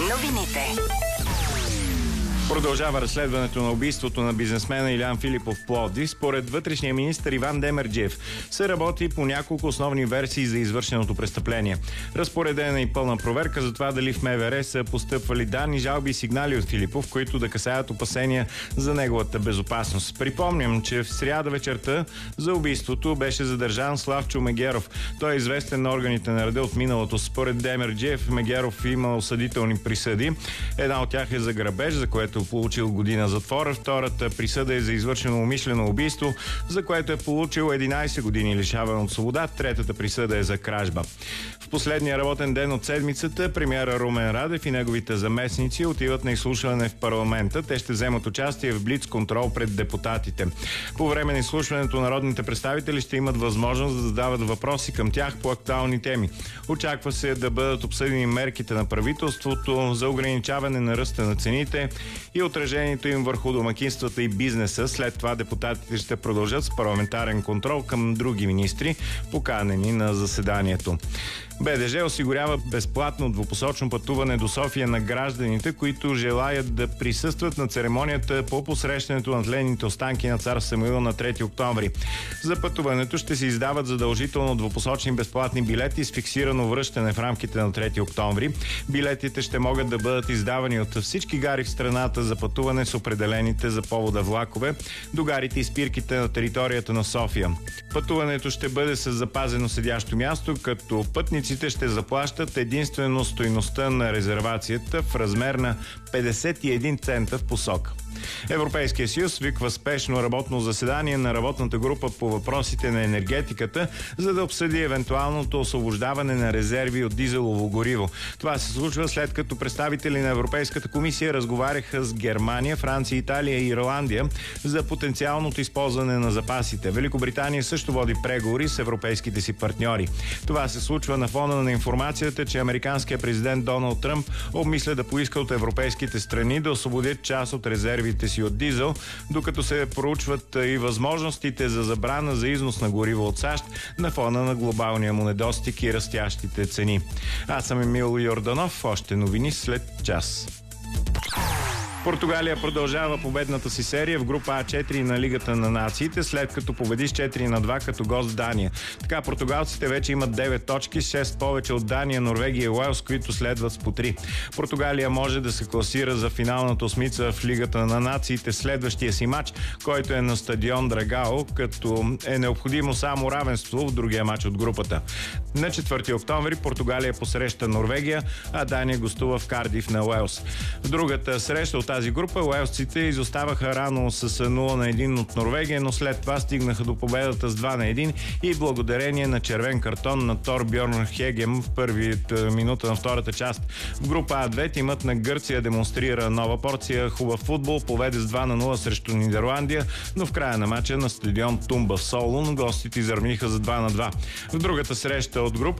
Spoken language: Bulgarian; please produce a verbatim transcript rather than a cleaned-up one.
Новините. Продължава разследването на убийството на бизнесмена Илян Филипов в Пловдив. Според вътрешния министър Иван Демерджиев се работи по няколко основни версии за извършеното престъпление. Разпоредена и пълна проверка за това дали в МВР са постъпвали данни, жалби и сигнали от Филипов, които да касаят опасения за неговата безопасност. Припомням, че в сряда вечерта за убийството беше задържан Славчо Мегеров. Той е известен на органите на реда от миналото. Според Демерджиев, Мегеров има осъдителни присъди. Една от тях е за грабеж, за което получил година затвора. Втората присъда е за извършено умишлено убийство, за което е получил единайсет години лишаване от свобода. Третата присъда е за кражба. В последния работен ден от седмицата премиера Румен Радев и неговите заместници отиват на изслушване в парламента. Те ще вземат участие в блиц контрол пред депутатите. По време на изслушването народните представители ще имат възможност да задават въпроси към тях по актуални теми. Очаква се да бъдат обсъдени мерките на правителството за ограничаване на ръста на цените и отражението им върху домакинствата и бизнеса. След това депутатите ще продължат с парламентарен контрол към други министри, поканени на заседанието. БДЖ осигурява безплатно двупосочно пътуване до София на гражданите, които желаят да присъстват на церемонията по посрещането на тленните останки на цар Самуил на трети октомври. За пътуването ще се издават задължително двупосочни безплатни билети с фиксирано връщане в рамките на трети октомври. Билетите ще могат да бъдат издавани от всички гари в страната за пътуване с определените за повода влакове до гарите и спирките на територията на София. Пътуването ще бъде с запазено седящо място, като пътниците ще заплащат единствено стойността на резервацията в размер на петдесет и един цента в посока. Европейския съюз свиква спешно работно заседание на работната група по въпросите на енергетиката, за да обсъди евентуалното освобождаване на резерви от дизелово гориво. Това се случва след като представители на Европейската комисия разговаряха с Германия, Франция, Италия и Ирландия за потенциалното използване на запасите. Великобритания също води преговори с европейските си партньори. Това се случва на фона на информацията, че американският президент Доналд Тръмп обмисля да поиска от европейските страни да освободят част от резервите си от дизел, докато се проучват и възможностите за забрана за износ на гориво от САЩ на фона на глобалния му недостиг и растящите цени. Аз съм Емил Йорданов. Още новини след час. Португалия продължава победната си серия в група А четири на Лигата на нациите, след като победи с четири на два като гост Дания. Така португалците вече имат девет точки, шест повече от Дания, Норвегия и Уелс, които следват с по три. Португалия може да се класира за финалната осмица в Лигата на нациите следващия си матч, който е на стадион Драгао, като е необходимо само равенство в другия матч от групата. На четвърти октомври Португалия посреща Норвегия, а Дания гостува в Кардиф на Уелс. В другата среща от тази група уелсците изоставаха рано с нула на едно от Норвегия, но след това стигнаха до победата с два на едно и благодарение на червен картон на Тор Бьорн Хегем в първата минута на втората част. В група А две тимът на Гърция демонстрира нова порция хубав футбол, поведе с два на нула срещу Нидерландия, но в края на матча на стадион Тумба в Солун гостите изравниха за два на два. В другата среща от група